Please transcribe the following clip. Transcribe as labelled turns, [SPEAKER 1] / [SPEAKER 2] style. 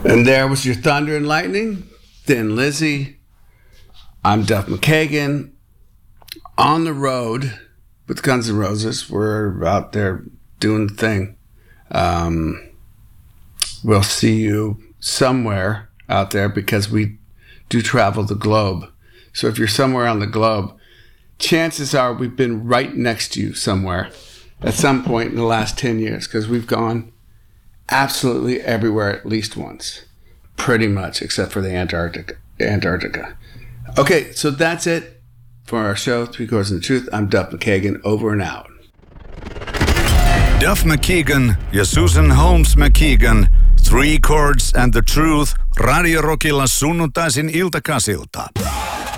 [SPEAKER 1] And there was your Thunder and Lightning, Thin Lizzy. I'm Duff McKagan. On the road with Guns N' Roses. We're out there doing the thing. We'll see you somewhere out there because we do travel the globe. So if you're somewhere on the globe, chances are we've been right next to you somewhere at some point in the last 10 years because we've gone absolutely everywhere at least once, pretty much, except for the Antarctica. Okay, so that's it for our show, Three Chords and the Truth. I'm Duff McKagan, over and out.
[SPEAKER 2] Duff McKagan ja Susan Holmes McKagan, Three Chords and the Truth, Radio Rockilla sunnuntaisin iltakasilta.